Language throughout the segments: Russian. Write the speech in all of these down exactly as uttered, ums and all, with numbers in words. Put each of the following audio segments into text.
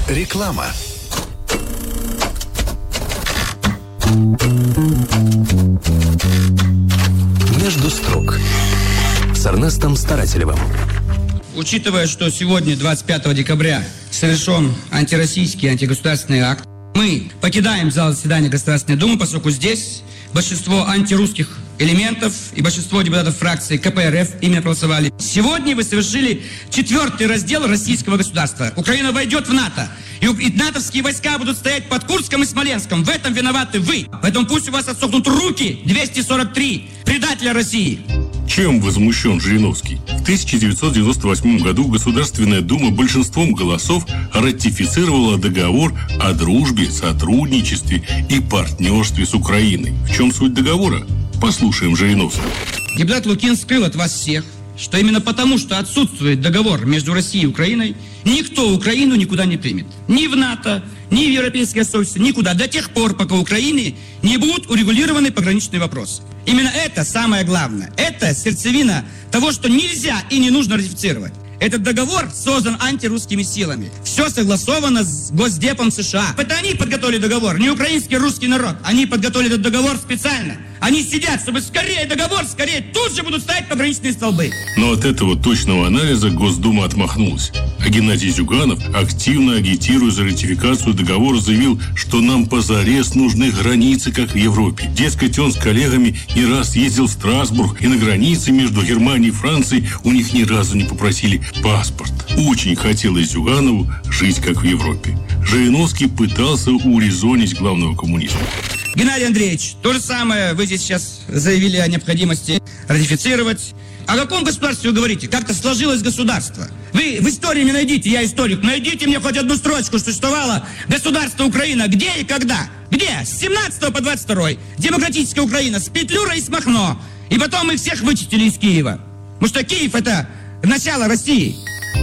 Реклама. Между строк с Эрнестом Старателевым. Учитывая, что сегодня, двадцать пятого декабря, совершен антироссийский, антигосударственный акт, мы покидаем зал заседания Государственной Думы, поскольку здесь большинство антирусских элементов и большинство депутатов фракции ка пэ эр эф именно проголосовали. Сегодня вы совершили четвертый раздел российского государства. Украина войдет в НАТО. И, и натовские войска будут стоять под Курском и Смоленском. В этом виноваты вы. Поэтому пусть у вас отсохнут руки, двести сорок три предателя России. Чем возмущен Жириновский? В тысяча девятьсот девяносто восьмом году Государственная Дума большинством голосов ратифицировала договор о дружбе, сотрудничестве и партнерстве с Украиной. В чем суть договора? Послушаем Жириновского. Депутат Лукин скрыл от вас всех, что именно потому, что отсутствует договор между Россией и Украиной, никто Украину никуда не примет. Ни в НАТО, ни в Европейское сообщество, никуда. До тех пор, пока у Украины не будут урегулированы пограничные вопросы. Именно это самое главное. Это сердцевина того, что нельзя и не нужно ратифицировать. Этот договор создан антирусскими силами. Все согласовано с Госдепом США. Это они подготовили договор, не украинский русский народ. Они подготовили этот договор специально. Они сидят, чтобы скорее договор, скорее тут же будут ставить пограничные столбы. Но от этого точного анализа Госдума отмахнулась. А Геннадий Зюганов, активно агитируя за ратификацию договора, заявил, что нам позарез нужны границы, как в Европе. Дескать, он с коллегами не раз ездил в Страсбург, и на границе между Германией и Францией у них ни разу не попросили паспорт. Очень хотелось Зюганову жить, как в Европе. Жириновский пытался урезонить главного коммуниста. Геннадий Андреевич, то же самое вы здесь сейчас заявили о необходимости ратифицировать. О каком государстве вы говорите? Как-то сложилось государство. Вы в истории не найдите, я историк, найдите мне хоть одну строчку, что существовало государство Украина. Где и когда? Где? С семнадцатого по двадцать второй. Демократическая Украина с Петлюрой и с Махно. И потом их всех вычистили из Киева. Потому что Киев — это начало России.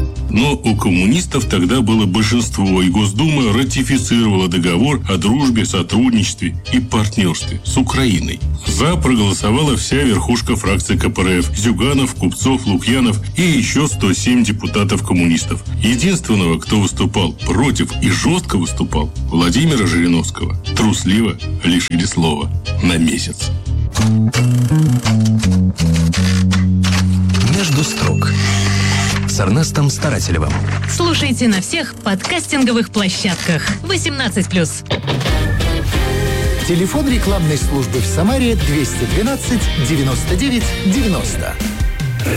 Но у коммунистов тогда было большинство, и Госдума ратифицировала договор о дружбе, сотрудничестве и партнерстве с Украиной. За проголосовала вся верхушка фракции ка пэ эр эф: Зюганов, Купцов, Лукьянов и еще сто семь депутатов-коммунистов. Единственного, кто выступал против и жестко выступал, Владимира Жириновского, трусливо лишили слова на месяц. Между строк с Эрнестом Старателевым. Слушайте на всех подкастинговых площадках. восемнадцать плюс. Телефон рекламной службы в Самаре двести двенадцать девяносто девять девяносто.